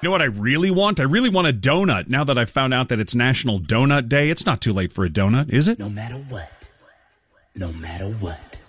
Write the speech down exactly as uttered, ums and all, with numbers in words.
You know what I really want? I really want a donut. Now that I've found out that it's National Donut Day, it's not too late for a donut, is it? No matter what. No matter what.